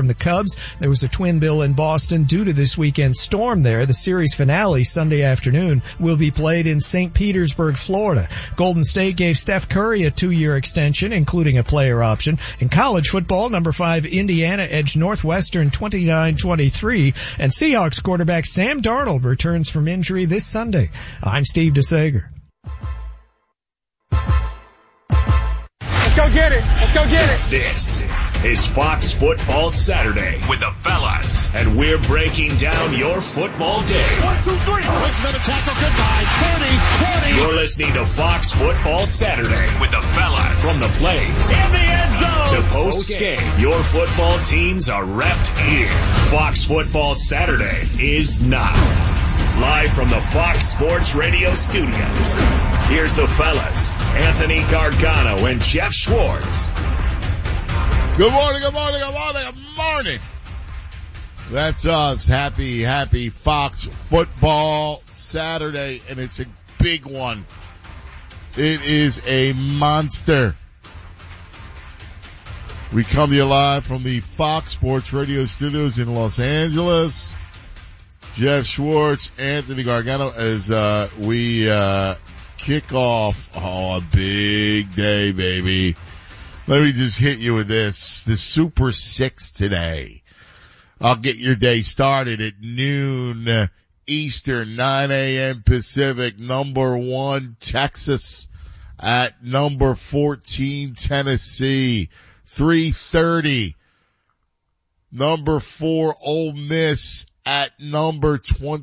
from the Cubs. There was a twin bill in Boston due to this weekend's storm there. The series finale Sunday afternoon will be played in St. Petersburg, Florida. Golden State gave Steph Curry a 2-year extension, including a player option. In college football, number 5 Indiana edged Northwestern 29-23, and Seahawks quarterback Sam Darnold returns from injury this Sunday. I'm Steve DeSager. Let's go get it. Let's go get it. This is Fox Football Saturday with the fellas, and we're breaking down your football day. 1, 2, 3. Wins another tackle. Goodbye. 30, 20. You're listening to Fox Football Saturday with the fellas. From the plays In the end zone. to post game, your football teams are repped here. Fox Football Saturday is now. Live from the Fox Sports Radio studios, here's the fellas, Anthony Gargano and Jeff Schwartz. Good morning, good morning, good morning, good morning. That's us. Happy Fox Football Saturday, and it's a big one. It is a monster. We come to you live from the Fox Sports Radio studios in Los Angeles. Jeff Schwartz, Anthony Gargano, as we kick off a big day, baby. Let me just hit you with this. The Super 6 today. I'll get your day started at noon Eastern, 9 a.m. Pacific. Number 1, Texas at number 14, Tennessee. 3:30. Number 4, Ole Miss at number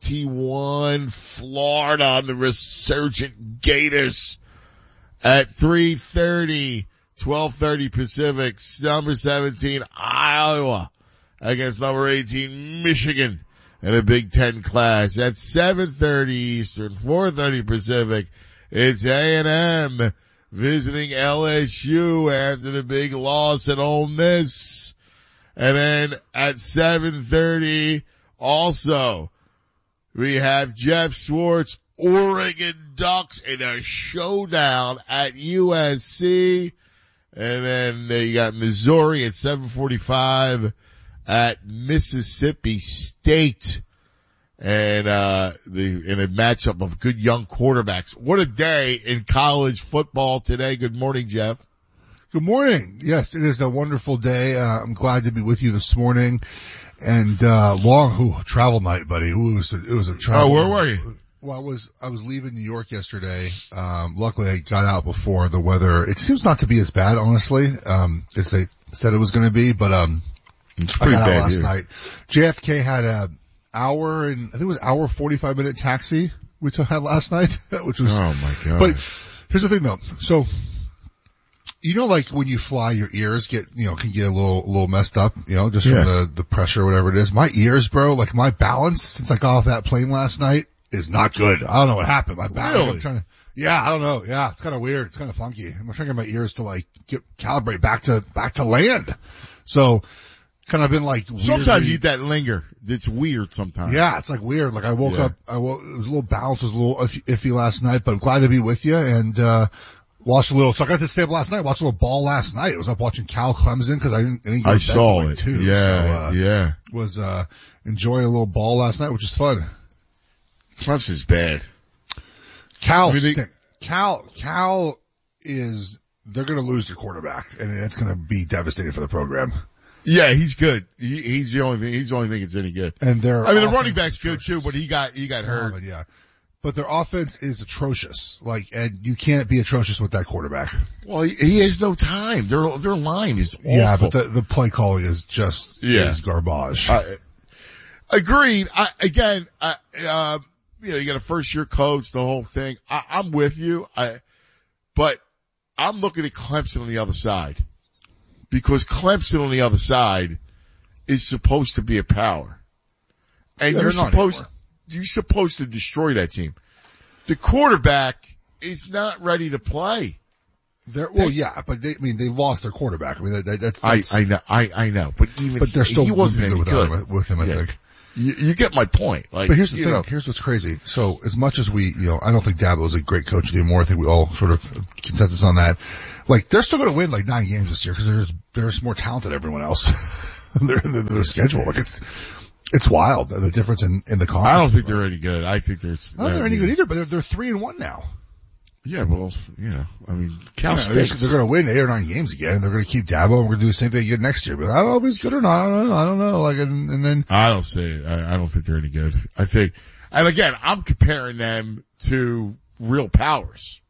21, Florida on the resurgent Gators. At 3:30, 12:30 Pacific, number 17, Iowa against number 18, Michigan in a Big Ten clash. At 7:30 Eastern, 4:30 Pacific, it's A&M visiting LSU after the big loss at Ole Miss. And then at 7:30, also, we have Jeff Schwartz, Oregon Ducks in a showdown at USC. And then you got Missouri at 7:45 at Mississippi State. And, in a matchup of good young quarterbacks. What a day in college football today. Good morning, Jeff. Good morning. Yes, it is a wonderful day. I'm glad to be with you this morning. And, travel night, buddy. It was a travel. Oh, where were you? Well, I was leaving New York yesterday. Luckily I got out before the weather. It seems not to be as bad, honestly, as they said it was going to be, but, it's pretty I got bad out last here. night. JFK had hour 45-minute taxi we had last night, which was, oh my God. But here's the thing though. So, you know, like when you fly, your ears can get a little messed up, just from the pressure or whatever it is. My ears, bro, like my balance since I got off that plane last night is not good. I don't know what happened. My balance, Really? I don't know. Yeah, it's kind of weird. It's kind of funky. I'm trying to get my ears to calibrate back to land. So, kind of been sometimes you that linger. It's weird sometimes. Yeah, it's like weird. Like I woke up, it was a little balance was a little iffy last night, but I'm glad to be with you and, watched a little, so I got to stay up last night, watched a little ball last night. I was up watching Cal Clemson because I didn't get I to bed saw till it. 2. Yeah, Was, enjoying a little ball last night, which is fun. Clemson's bad. Cal is, they're gonna lose their quarterback and it's gonna be devastating for the program. Yeah, he's good. He's the only thing that's any good. And the running back's good too, but he got hurt. But yeah. But their offense is atrocious. And you can't be atrocious with that quarterback. Well, he has no time. Their line is awful. Yeah, but the play calling is just, is garbage. Agreed. You got a first year coach, the whole thing. I'm with you. But I'm looking at Clemson on the other side. Because Clemson on the other side is supposed to be a power. And you're supposed to destroy that team. The quarterback is not ready to play. But they lost their quarterback. I mean, that's I know, but they're still he wasn't any good with him. I think. You get my point. But here's the thing. Here's what's crazy. So as much as we, I don't think Dabo is a great coach anymore. I think we all sort of consensus on that. They're still going to win 9 games this year because they're just more talented than everyone else. their schedule. Like it's wild, the difference in the conference. I don't think they're any good. I think I don't think they're any good either, but they're 3-1 now. Yeah, well, I mean, Cal State. They're going to win 8 or 9 games again, and they're going to keep Dabo, and we're going to do the same thing again next year. But I don't know if he's good or not. I don't know. Like, and then. I don't see it. I don't think they're any good. I think, and again, I'm comparing them to real powers.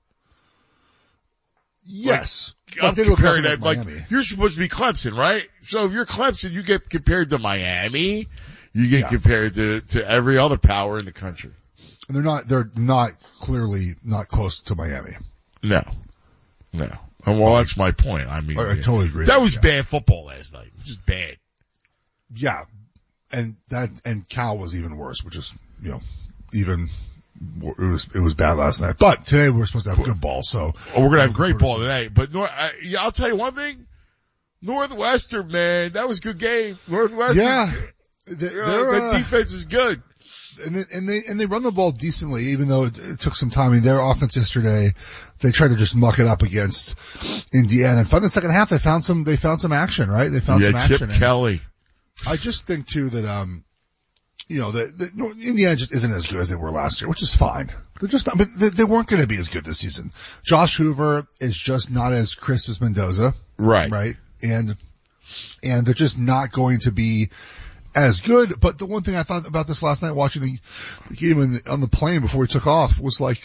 Yes. I'm comparing them, like, you're supposed to be Clemson, right? So if you're Clemson, you get compared to Miami, you get compared to every other power in the country. And they're not clearly not close to Miami. No. Well, that's my point. I mean, I totally agree. That was bad football last night. Just bad. Yeah. And Cal was even worse, which is, it was bad last night. But today we're supposed to have good ball, so. We're gonna have great ball today. But I'll tell you one thing. Northwestern, man, that was a good game. Northwestern. Yeah. Their defense is good. And they run the ball decently, even though it took some time. I mean, their offense yesterday, they tried to just muck it up against Indiana. And finally, in the second half, they found some action, right? They found some action. Chip Kelly. I just think too that, Indiana just isn't as good as they were last year, which is fine. They're just not, but they weren't going to be as good this season. Josh Hoover is just not as crisp as Mendoza. Right. Right. And they're just not going to be as good. But the one thing I thought about this last night watching the game on the plane before we took off was like,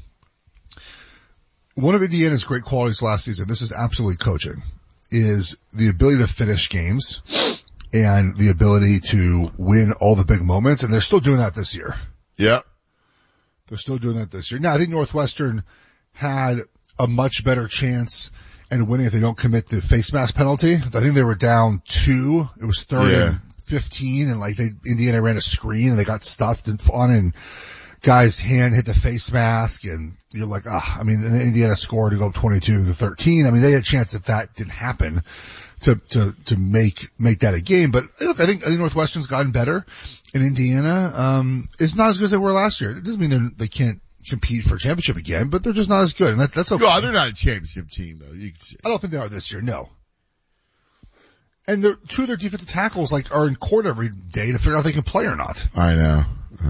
one of Indiana's great qualities last season, this is absolutely coaching, is the ability to finish games and the ability to win all the big moments. And they're still doing that this year. Yeah. They're still doing that this year. Now, I think Northwestern had a much better chance in winning if they don't commit the face mask penalty. I think they were down 2. It was 3rd and 15, and Indiana ran a screen and they got stuffed and guy's hand hit the face mask, and you're like, and Indiana scored to go up 22-13. I mean, they had a chance if that didn't happen to make that a game. But look, I think Northwestern's gotten better, and Indiana is not as good as they were last year. It doesn't mean they can't compete for a championship again, but they're just not as good, and that's okay. No, they're not a championship team though. You can see. I don't think they are this year, no. And two of their defensive tackles are in court every day to figure out if they can play or not. I know.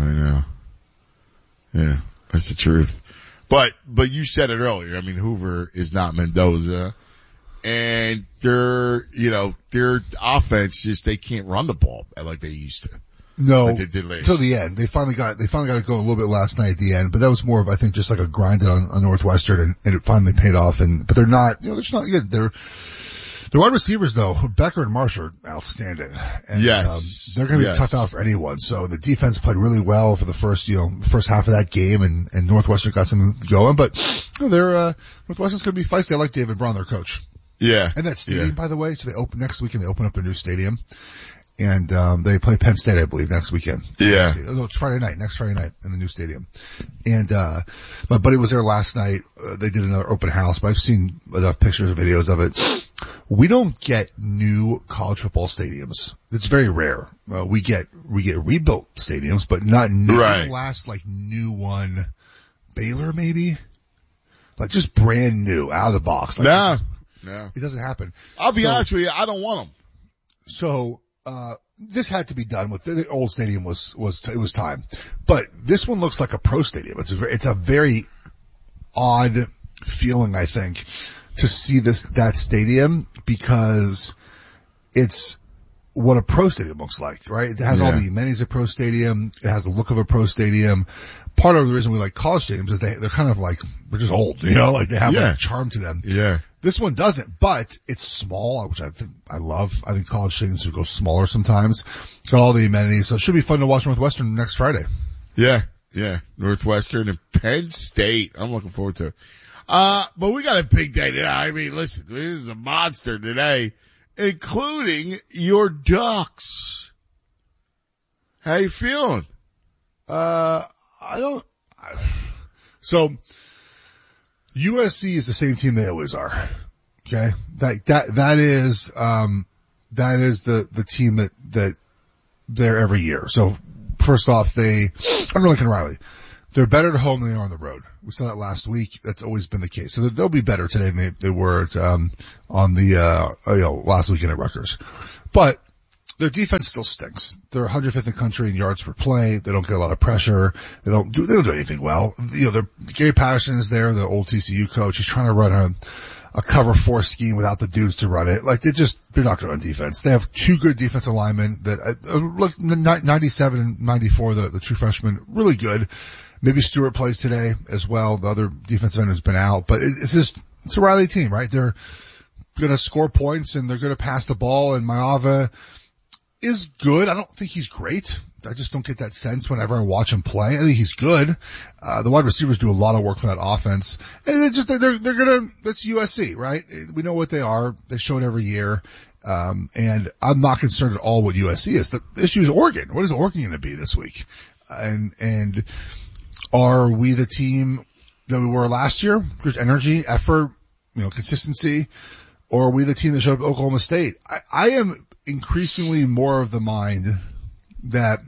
Yeah, that's the truth. But you said it earlier. I mean, Hoover is not Mendoza, and their offense they can't run the ball like they used to. No, like they did last. Until the end. They finally got it going a little bit last night at the end, but that was more of, I think, just like a grind on Northwestern, and it finally paid off. But they're not, they're just not good. The wide receivers though, Becker and Marsh are outstanding. And, yes. They're going to be a tough out for anyone. So the defense played really well for the first half of that game, and Northwestern got something going, but Northwestern's going to be feisty. I like David Braun, their coach. Yeah. And that stadium, by the way, so next weekend they open up their new stadium. And, they play Penn State, I believe, next weekend. Yeah. No, it's next Friday night in the new stadium. And, my buddy was there last night. They did another open house, but I've seen enough pictures and videos of it. We don't get new college football stadiums. It's very rare. We get rebuilt stadiums, but not new. Right. Last, new one, Baylor maybe? Like just brand new, out of the box. No. It doesn't happen. I'll be honest with you, I don't want them. So, this had to be done with the old stadium it was time. But this one looks like a pro stadium. It's a very odd feeling, I think, to see that stadium, because it's what a pro stadium looks like, right? It has all the amenities of a pro stadium. It has the look of a pro stadium. Part of the reason we like college stadiums is they're kind of they're just old, they have a charm to them. Yeah. This one doesn't, but it's small, which I think I love. I think college stadiums should go smaller sometimes. Got all the amenities, so it should be fun to watch Northwestern next Friday. Yeah. Northwestern and Penn State. I'm looking forward to it. But we got a big day today. I mean, listen, this is a monster today, including your Ducks. How you feeling? So, USC is the same team they always are. Okay? That is the team that they're every year. So, first off, under Lincoln Riley, they're better at home than they are on the road. We saw that last week. That's always been the case. So they'll be better today than they were on the last weekend at Rutgers. But their defense still stinks. They're 105th in the country in yards per play. They don't get a lot of pressure. They don't do anything well. Gary Patterson is there, the old TCU coach. He's trying to run a cover 4 scheme without the dudes to run it. Like they're not good on defense. They have 2 good defensive linemen that look 97 and 94, the true freshmen, really good. Maybe Stewart plays today as well. The other defensive end has been out, but it's a Riley team, right? They're going to score points and they're going to pass the ball, and Maiava is good. I don't think he's great. I just don't get that sense whenever I watch him play. I think he's good. The wide receivers do a lot of work for that offense. And that's USC, right? We know what they are. They show it every year. And I'm not concerned at all what USC is. The issue is Oregon. What is Oregon going to be this week? And are we the team that we were last year? There's energy, effort, consistency. Or are we the team that showed up at Oklahoma State? I am increasingly more of the mind that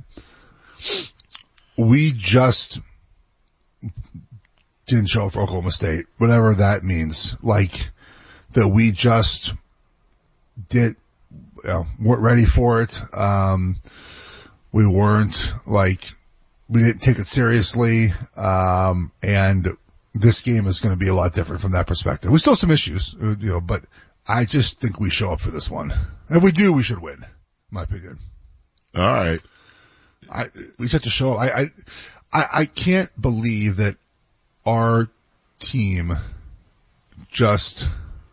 we just didn't show up for Oklahoma State, whatever that means. Like, that we just weren't ready for it. We didn't take it seriously. And this game is going to be a lot different from that perspective. We still have some issues, but I just think we show up for this one. And if we do, we should win, in my opinion. All right. We just have to show up. I can't believe that our team just,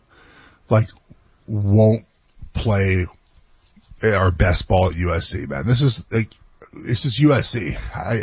won't play our best ball at USC, man. This is USC.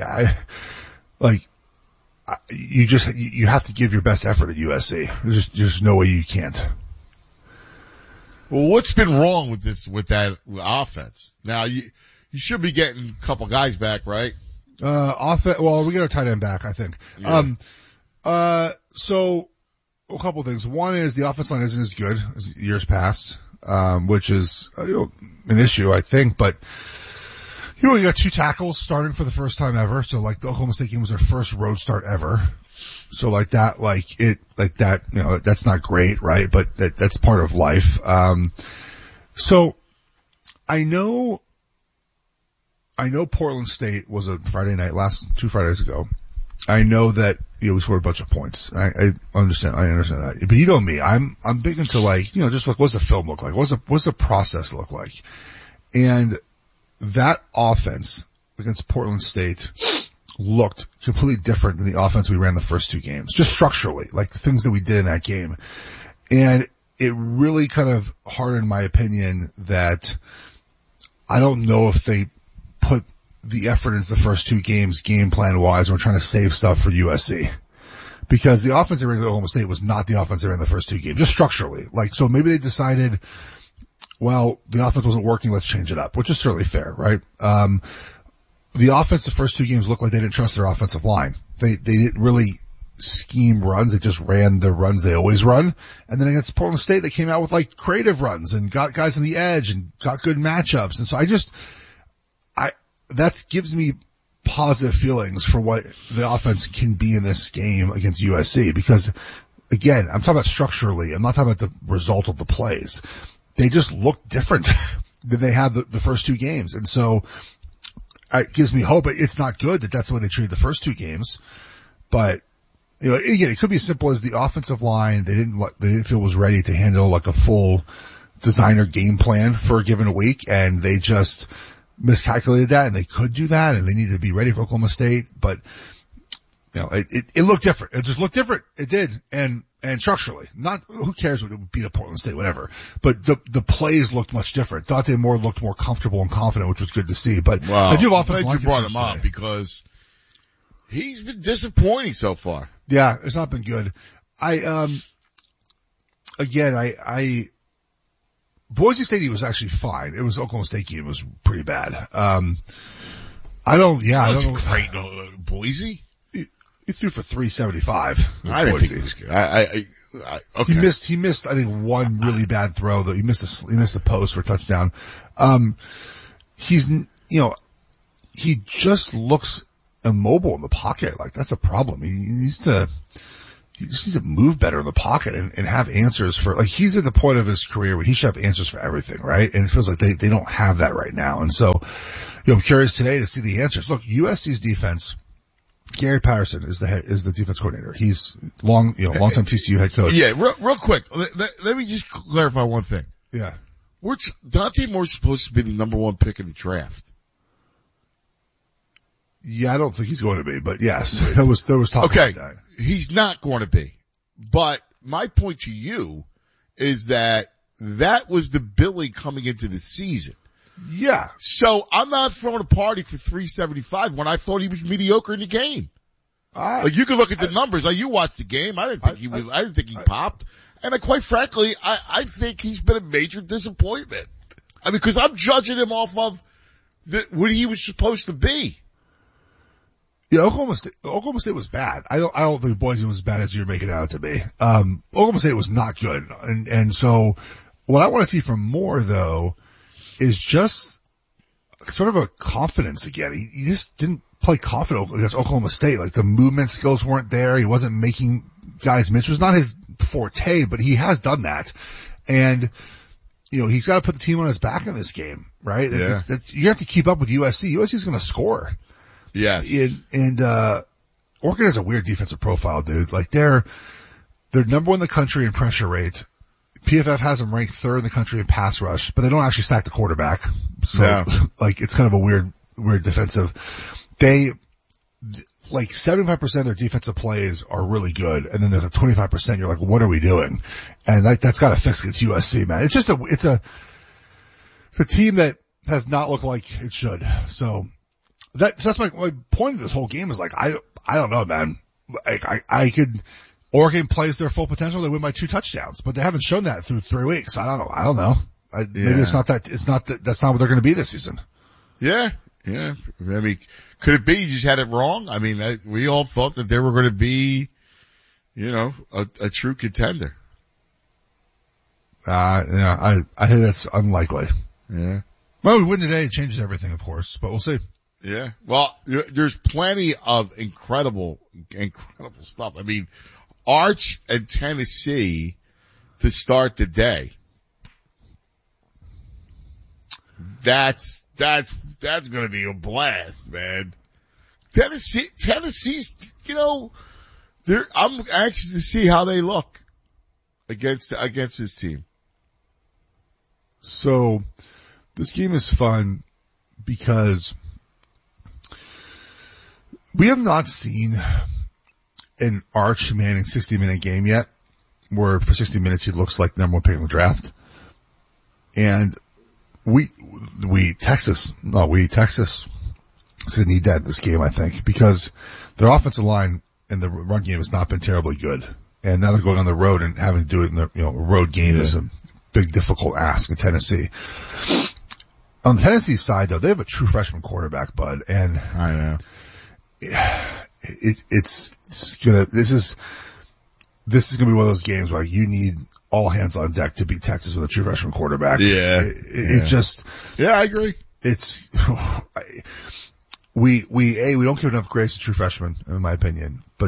You have to give your best effort at USC. There's no way you can't. Well, what's been wrong with that offense? Now, you should be getting a couple guys back, right? Well, we get our tight end back, I think. Yeah. So a couple of things. One is the offense line isn't as good as years past, which is, an issue, I think, but you got 2 tackles starting for the first time ever. So the Oklahoma State game was their first road start ever. So that's not great, right? But that's part of life. So I know Portland State was a Friday night, 2 Fridays ago. I know that, we scored a bunch of points. I understand that. But you know me, I'm big into what's the film look like? What's the process look like? And that offense against Portland State looked completely different than the offense we ran the first 2 games, just structurally, the things that we did in that game. And it really kind of hardened my opinion that I don't know if they put the effort into the first 2 games game plan wise and we're trying to save stuff for USC. Because the offense they ran at Oklahoma State was not the offense they ran the first 2 games, just structurally. So maybe they decided, well, the offense wasn't working, let's change it up, which is certainly fair, right? The offense the first 2 games looked like they didn't trust their offensive line. They didn't really scheme runs, they just ran the runs they always run. And then against Portland State, they came out with creative runs and got guys on the edge and got good matchups. And so that gives me positive feelings for what the offense can be in this game against USC, because again, I'm talking about structurally, I'm not talking about the result of the plays. They just look different than they have the first 2 games. And so it gives me hope. It's not good that that's the way they treated the first 2 games. But, again, it could be as simple as the offensive line, they didn't feel was ready to handle a full designer game plan for a given week, and they just miscalculated that, and they could do that, and they needed to be ready for Oklahoma State. But, it looked different. It just looked different. It did. And structurally, who cares what it would beat up Portland State, whatever. But the plays looked much different. Dante Moore looked more comfortable and confident, which was good to see. But I do have offensive line you brought him up because he's been disappointing so far. Yeah, it's not been good. Boise State was actually fine. It was Oklahoma State game was pretty bad. I don't know. Great, Boise? He threw for 375. I didn't think he was good. Okay. He missed, I think, one really bad throw though. He missed a post for a touchdown. He just looks immobile in the pocket. That's a problem. He needs to, he just needs to move better in the pocket and have answers for, like, he's at the point of his career where he should have answers for everything, right? And it feels like they don't have that right now. And so, I'm curious today to see the answers. Look, USC's defense, Gary Patterson is the defense coordinator. He's longtime TCU head coach. Yeah, real quick. Let me just clarify one thing. Yeah. Dante Moore's supposed to be the number 1 pick in the draft. Yeah, I don't think he's going to be, but yes, there was talk about that. He's not going to be. But my point to you is that was the Billy coming into the season. Yeah. So I'm not throwing a party for 375 when I thought he was mediocre in the game. Like, you can look at the numbers. Like, you watched the game. I didn't think he popped. And quite frankly, I think he's been a major disappointment. I mean, because I'm judging him off of what he was supposed to be. Yeah, Oklahoma State was bad. I don't think Boise was as bad as you're making it out to be. Oklahoma State was not good. And so what I want to see from Moore, though, is just sort of a confidence again. He just didn't play confident against Oklahoma State. Like, the movement skills weren't there. He wasn't making guys miss. It was not his forte, but he has done that. And, he's got to put the team on his back in this game, right? Yeah. You have to keep up with USC. USC is going to score. Yeah. And Oregon has a weird defensive profile, dude. Like, they're number 1 in the country in pressure rate. PFF has them ranked 3rd in the country in pass rush, but they don't actually sack the quarterback. So, like, it's kind of a weird defensive. They, like, 75% of their defensive plays are really good, and then there's a 25% you're like, what are we doing? And that's gotta fix against USC, man. It's a team that has not looked like it should. So that's my point of this whole game is, like, I don't know, man. Like, Oregon plays their full potential, they win by 2 touchdowns, but they haven't shown that through 3 weeks. I don't know. Maybe that's not what they're going to be this season. Yeah. Yeah. I mean, could it be you just had it wrong? I mean, we all thought that they were going to be, a true contender. I think that's unlikely. Yeah. Well, we win today. It changes everything, of course, but we'll see. Yeah. Well, there's plenty of incredible stuff. I mean, Arch and Tennessee to start the day. That's going to be a blast, man. Tennessee's, I'm anxious to see how they look against this team. So this game is fun because we have not seen an Arch Manning 60-minute game yet, where for 60 minutes he looks like the number 1 pick in the draft. And Texas is going to need that in this game, I think, because their offensive line and the run game has not been terribly good. And now they're going on the road and having to do it in the, road game is a big, difficult ask in Tennessee. On the Tennessee side, though, they have a true freshman quarterback, Bud, and I know. This is gonna be one of those games where you need all hands on deck to beat Texas with a true freshman quarterback. Yeah. I agree. We don't give enough grace to true freshmen, in my opinion, but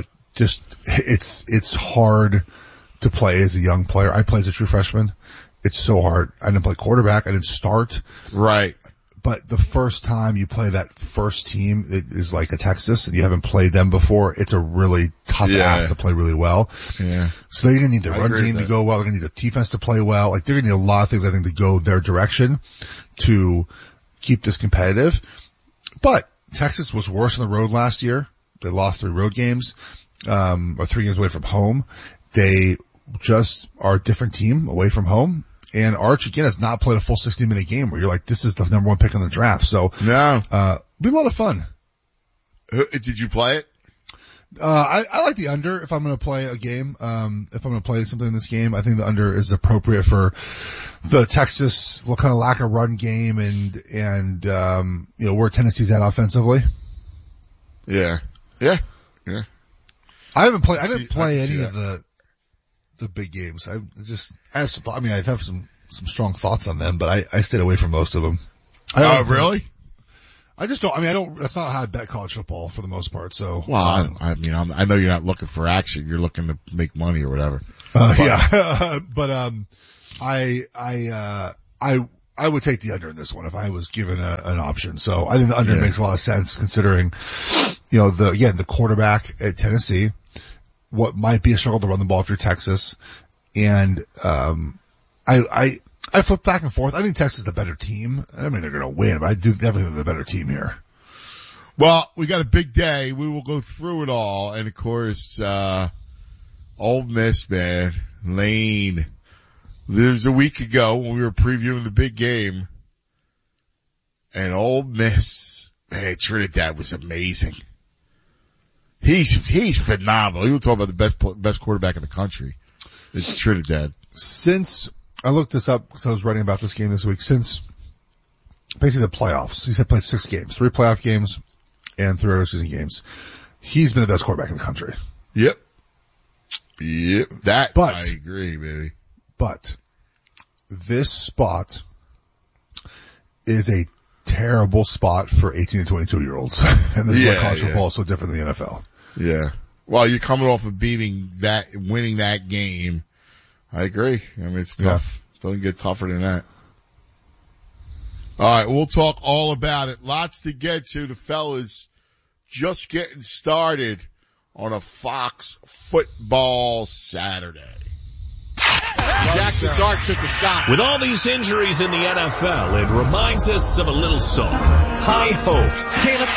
it's hard to play as a young player. I play as a true freshman. It's so hard. I didn't play quarterback. I didn't start. Right. But the first time you play that first team, it is like a Texas, and you haven't played them before. It's a really tough ask to play really well. Yeah. So they're going to need the run game to go well. They're going to need the defense to play well. Like, they're going to need a lot of things, I think, to go their direction to keep this competitive. But Texas was worse on the road last year. They lost 3 road games, or 3 games away from home. They just are a different team away from home. And Arch, again, has not played a full 60-minute game where you're like, this is the number 1 pick in the draft. So, no. Be a lot of fun. Did you play it? I like the under if I'm going to play a game. If I'm going to play something in this game, I think the under is appropriate for the Texas kind of lack of run game and where Tennessee's at offensively. Yeah. I didn't play any of the big games. I have some strong thoughts on them, but I stayed away from most of them. Really? I just don't. I mean, that's not how I bet college football for the most part. So, well, I know you're not looking for action. You're looking to make money or whatever. Yeah, but I would take the under in this one if I was given an option. So I think the under makes a lot of sense considering, the quarterback at Tennessee, what might be a struggle to run the ball if you're Texas. And, I flip back and forth. I think Texas is the better team. I mean, they're going to win, but I do definitely think they're the better team here. Well, we got a big day. We will go through it all. And of course, Ole Miss, man, Lane. There was a week ago when we were previewing the big game, and Ole Miss, man, Trinidad was amazing. He's phenomenal. You were talking about the best quarterback in the country. It's Trinidad. Since I looked this up because I was writing about this game this week, since basically the playoffs, he's played 6 games, 3 playoff games and 3 regular season games. He's been the best quarterback in the country. Yep. I agree, baby. But this spot is a terrible spot for 18 to 22 year olds. And this is why college football is so different than the NFL. Yeah. Well, you're coming off of winning that game. I agree. I mean, it's tough. Yeah. Doesn't get tougher than that. All right. We'll talk all about it. Lots to get to. The fellas just getting started on a Fox football Saturday. Jackson Dart took a shot. With all these injuries in the NFL, it reminds us of a little song. High hopes. Caleb